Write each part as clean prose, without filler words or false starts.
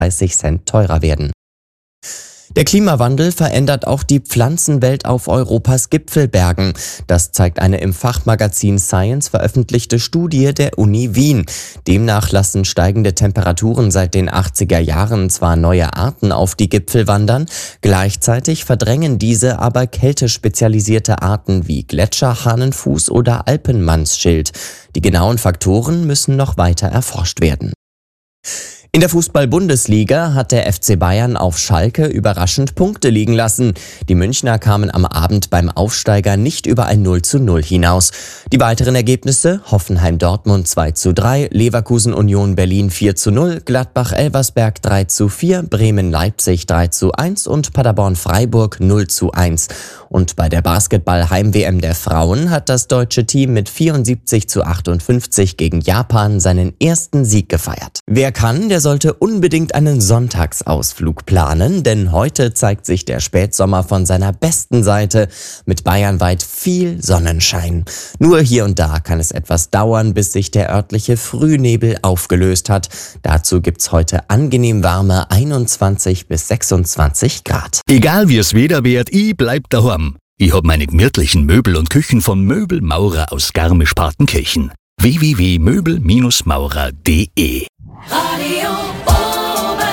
30 Cent teurer werden. Der Klimawandel verändert auch die Pflanzenwelt auf Europas Gipfelbergen. Das zeigt eine im Fachmagazin Science veröffentlichte Studie der Uni Wien. Demnach lassen steigende Temperaturen seit den 80er Jahren zwar neue Arten auf die Gipfel wandern, gleichzeitig verdrängen diese aber kältespezialisierte Arten wie Gletscherhahnenfuß oder Alpenmannsschild. Die genauen Faktoren müssen noch weiter erforscht werden. In der Fußball-Bundesliga hat der FC Bayern auf Schalke überraschend Punkte liegen lassen. Die Münchner kamen am Abend beim Aufsteiger nicht über ein 0:0 hinaus. Die weiteren Ergebnisse: Hoffenheim-Dortmund 2:3, Leverkusen-Union Berlin 4:0, Gladbach-Elversberg 3:4, Bremen-Leipzig 3:1 und Paderborn-Freiburg 0:1. Und bei der Basketball-Heim-WM der Frauen hat das deutsche Team mit 74:58 gegen Japan seinen ersten Sieg gefeiert. Wer kann, der sollte unbedingt einen Sonntagsausflug planen, denn heute zeigt sich der Spätsommer von seiner besten Seite mit bayernweit viel Sonnenschein. Nur hier und da kann es etwas dauern, bis sich der örtliche Frühnebel aufgelöst hat. Dazu gibt's heute angenehm warme 21 bis 26 Grad. Egal wie es Wetter wird, ich bleib daheim. Ich hab meine gemütlichen Möbel und Küchen von Möbelmaurer aus Garmisch-Partenkirchen. www.möbelmaurer.de Radio Oberland,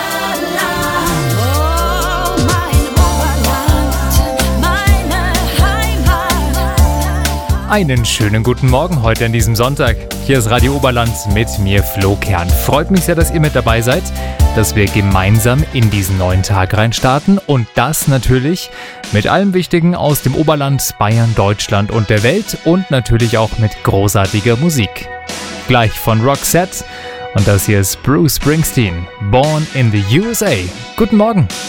oh mein Oberland, meine Heimat. Einen schönen guten Morgen heute an diesem Sonntag. Hier ist Radio Oberland mit mir, Flo Kern. Freut mich sehr, dass ihr mit dabei seid, dass wir gemeinsam in diesen neuen Tag reinstarten und das natürlich mit allem Wichtigen aus dem Oberland, Bayern, Deutschland und der Welt und natürlich auch mit großartiger Musik. Gleich von Roxette. Und das hier ist Bruce Springsteen, Born in the USA. Guten Morgen.